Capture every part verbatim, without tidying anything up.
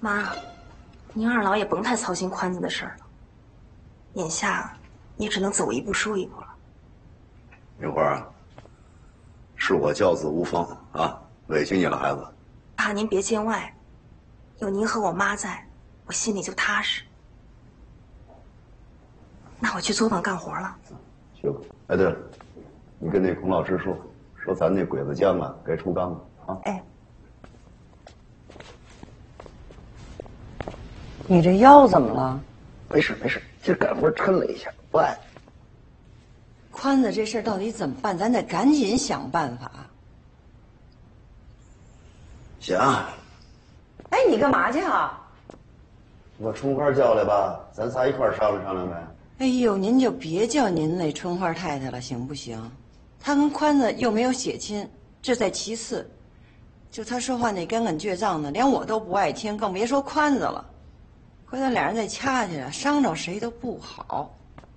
妈，您二老也甭太操心宽子的事儿了。眼下也只能走一步输一步了。 云花啊，是我教子无方啊，委屈你了，孩子。 爸，您别见外，有您和我妈在，我心里就踏实。那我去作坊干活了。 行。哎，对了，你跟那孔老师说，说咱那鬼子江啊该出缸了啊。 哎。 你这腰怎么了？ 没事没事，今儿干活抻了一下，不按。 宽子这事儿到底怎么办？咱得赶紧想办法。 行。 哎，你干嘛去啊？ 我春花叫来吧，咱仨一块儿商量商量呗。 哎呦，您就别叫您那春花太太了，行不行？她跟宽子又没有血亲，这在其次。就她说话那干干倔仗的，连我都不爱听，更别说宽子了。 回头俩人再掐去了，伤着谁都不好。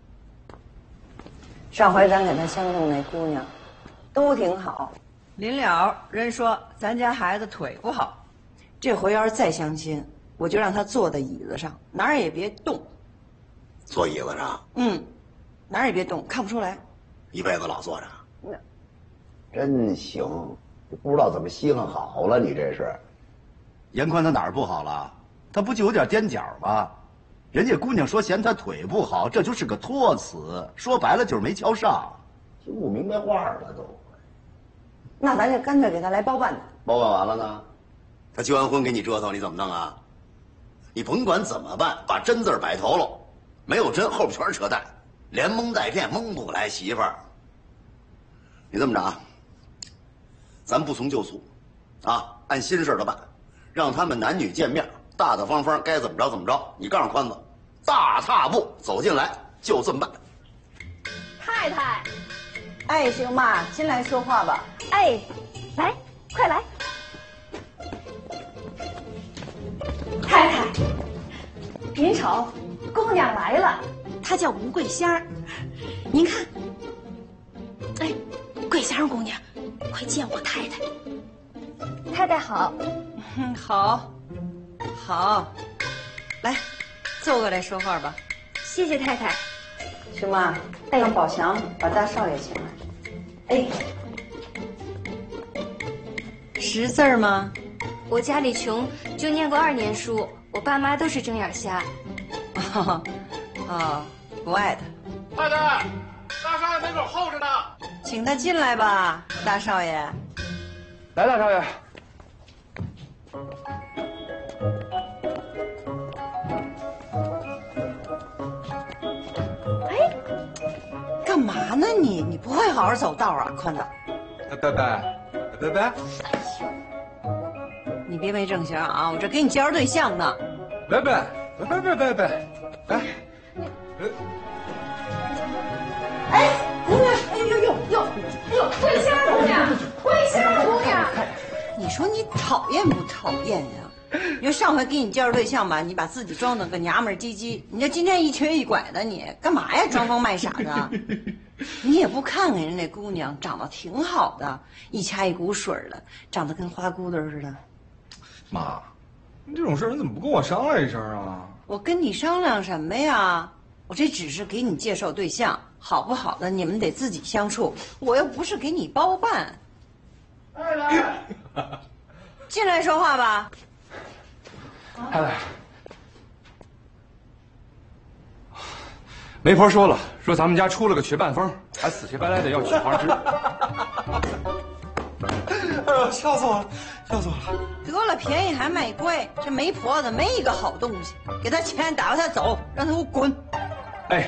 上回咱给他相中那姑娘，都挺好。临了人说咱家孩子腿不好，这回要是再相亲，我就让他坐在椅子上，哪儿也别动。 坐椅子上？ 嗯，哪儿也别动，看不出来。 一辈子老坐着？ 那真行，不知道怎么稀罕好了，你这是。 严宽他哪儿不好了？ 他不就有点踮脚吗？人家姑娘说嫌他腿不好，这就是个托词，说白了就是没瞧上， 听不明白话了都。 那咱就干脆给他来包办的。 包办完了呢？他结完婚给你折腾，你怎么弄啊？你甭管怎么办，把真字摆头喽，没有真，后边全是扯淡，连蒙带骗蒙不来媳妇儿。你这么着啊，咱不从就俗，啊，按新事的办，让他们男女见面。 大大方方，该怎么着怎么着。你告诉宽子，大踏步走进来，就这么办。 太太， 哎，行妈，进来说话吧。 哎，来，快来。太太，您瞅，姑娘来了，她叫吴桂仙儿。您看，哎，桂仙儿姑娘，快见我太太。太太好。 嗯，好。 好，来，坐过来说话吧。 谢谢太太。 师妈，让宝祥把大少爷请来。哎，识字儿吗？ 我家里穷，就念过二年书，我爸妈都是睁眼瞎。 哦，哦，不爱他。 太太，大少爷门口候着呢， 请他进来吧，大少爷。 来，大少爷。 干嘛呢你？你不会好好走道啊，宽子？ 拜拜，拜拜。 你别没正形啊！我这给你介绍对象呢。 拜拜，拜拜拜拜，来。 哎，姑娘，哎呦呦呦呦， 桂仙儿姑娘，桂仙儿姑娘， 你说你讨厌不讨厌呀？因为上回给你介绍对象吧，你把自己装的个娘们儿唧唧，你这今天一瘸一拐的，你干嘛呀？装疯卖傻的，你也不看看人那姑娘长得挺好的，一掐一股水的，长得跟花骨朵似的。 妈，你这种事你怎么不跟我商量一声啊？ 我跟你商量什么呀？我这只是给你介绍对象，好不好的你们得自己相处，我又不是给你包办。 太太， 进来说话吧。 太太，媒婆说了，说咱们家出了个瘸半疯，还死乞白赖的要娶花枝。哎呦，笑死我了，笑死我了！ 得了便宜还卖乖，这媒婆子没一个好东西，给他钱打发他走，让他给我滚！ 哎，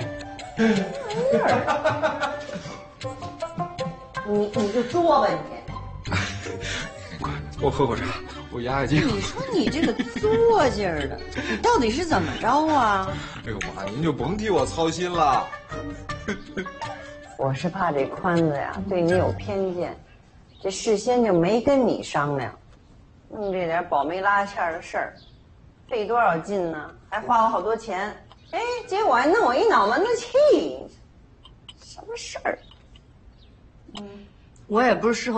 你你就作吧你！ 快，给我喝口茶。 我压压惊。 你说你这个作劲儿的，你到底是怎么着啊？ 哎呦妈，您就甭替我操心了。 我是怕这宽子呀对你有偏见，这事先就没跟你商量，弄这点保媒拉纤的事儿，费多少劲呢？还花我好多钱，哎，结果还弄我一脑门子气，什么事儿？嗯，我也不是事后。